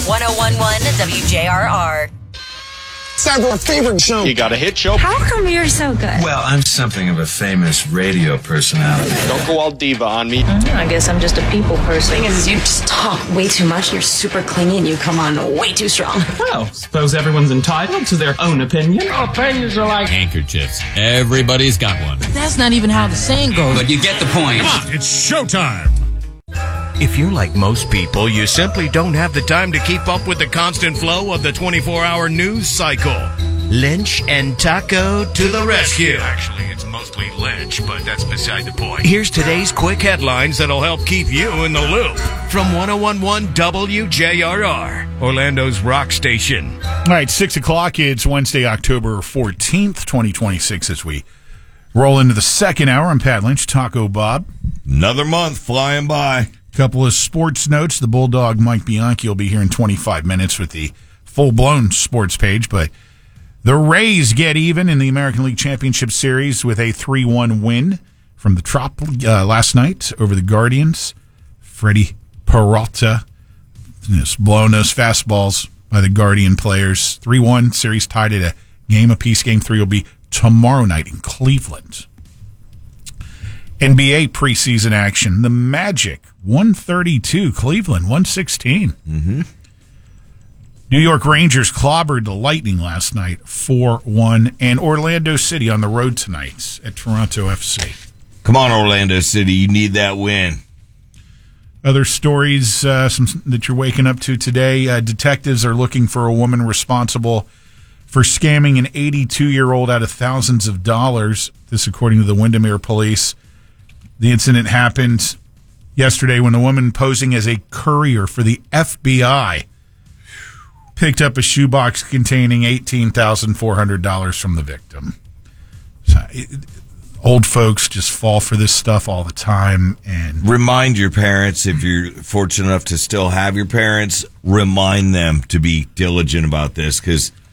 1011 WJRR. It's our favorite show. You got a hit show? How come you're so good? Well, I'm something of a famous radio personality. Don't go all diva on me. I guess I'm just a people person. The thing is, you just talk way too much, you're super clingy, and you come on way too strong. Well, suppose everyone's entitled to their own opinion. Opinions are like handkerchiefs. Everybody's got one. That's not even how the saying goes. But you get the point. Come on, it's showtime. If you're like most people, you simply don't have the time to keep up with the constant flow of the 24-hour news cycle. Lynch and Taco to the rescue. Actually, it's mostly Lynch, but that's beside the point. Here's today's quick headlines that'll help keep you in the loop. From 1011 WJRR, Orlando's rock station. All right, 6 o'clock. It's Wednesday, October 14th, 2026, as we roll into the second hour. I'm Pat Lynch, Taco Bob. Another month flying by. Couple of sports notes. The Bulldog Mike Bianchi will be here in 25 minutes with the full-blown sports page, but the Rays get even in the American League Championship Series with a 3-1 win from the Trop last night over the Guardians. Freddie Peralta just blowing those fastballs by the Guardian players. 3-1 series tied at a game apiece. Game 3 will be tomorrow night in Cleveland. NBA preseason action. The Magic, 132. Cleveland, 116. Mm-hmm. New York Rangers clobbered the Lightning last night, 4-1. And Orlando City on the road tonight at Toronto FC. Come on, Orlando City. You need that win. Other stories some that you're waking up to today. Detectives are looking for a woman responsible for scamming an 82-year-old out of thousands of dollars. This according to the Windermere Police. The incident happened yesterday when the woman posing as a courier for the FBI picked up a shoebox containing $18,400 from the victim. So, old folks just fall for this stuff all the time. And remind your parents, if you're fortunate enough to still have your parents, remind them to be diligent about this, because